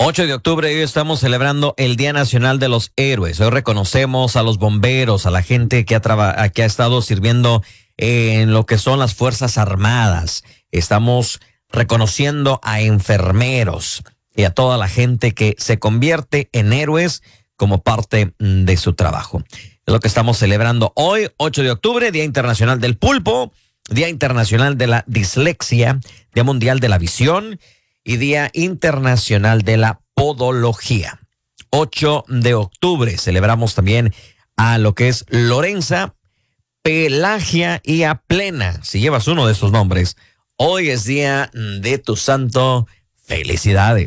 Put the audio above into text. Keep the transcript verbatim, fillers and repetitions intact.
ocho de octubre, hoy estamos celebrando el Día Nacional de los Héroes. Hoy reconocemos a los bomberos, a la gente que ha, traba- que ha estado sirviendo en lo que son las Fuerzas Armadas. Estamos reconociendo a enfermeros y a toda la gente que se convierte en héroes como parte de su trabajo. Es lo que estamos celebrando hoy, ocho de octubre, Día Internacional del Pulpo, Día Internacional de la Dislexia, Día Mundial de la Visión y Día Internacional de la Podología. ocho de octubre celebramos también a lo que es Lorenza, Pelagia y a Plena. Si llevas uno de estos nombres, hoy es día de tu santo. Felicidades.